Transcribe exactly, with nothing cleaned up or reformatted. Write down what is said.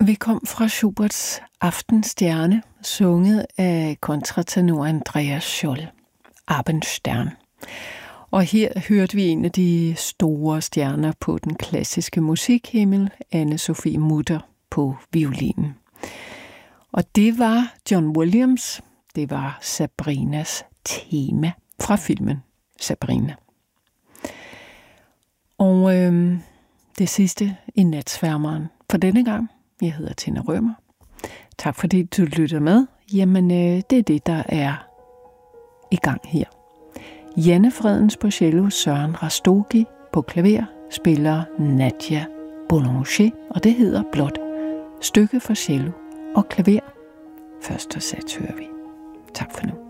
Vi kom fra Schuberts Aftenstjerne, sunget af kontratenor Andreas Scholl, Abendstern. Og her hørte vi en af de store stjerner på den klassiske musikhimmel, Anne-Sophie Mutter på violinen. Og det var John Williams, det var Sabrinas tema fra filmen Sabrina. Og øhm, det sidste i Natsværmeren for denne gang. Jeg hedder Tina Rømer. Tak fordi du lytter med. Jamen, øh, det er det, der er i gang her. Janne Fredens på cello, Søren Rastogi på klaver, spiller Nadia Boulanger, og det hedder blot Stykke for cello og klaver. Første sats hører vi. Tak for nu.